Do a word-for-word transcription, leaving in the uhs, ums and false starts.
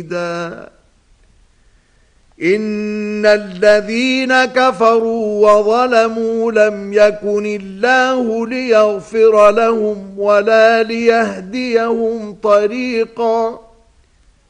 إن الذين كفروا وظلموا لم يكن الله ليغفر لهم ولا ليهديهم طريقا